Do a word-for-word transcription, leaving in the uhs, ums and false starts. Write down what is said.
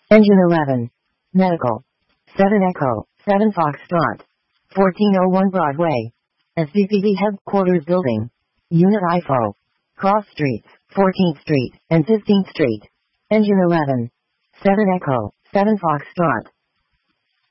Engine eleven. Medical. seven Echo, seven Foxtrot. fourteen oh one Broadway. S C P D Headquarters Building. Unit I F O. Cross Streets, fourteenth Street and fifteenth Street. Engine eleven. seven Echo, seven Foxtrot.